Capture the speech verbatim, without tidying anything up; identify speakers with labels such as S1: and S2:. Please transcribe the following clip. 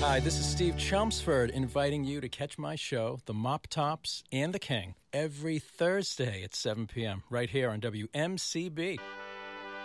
S1: Hi, this is Steve Chelmsford inviting you to catch my show, The Mop Tops and the King, every Thursday at seven p.m. right here on W M C B.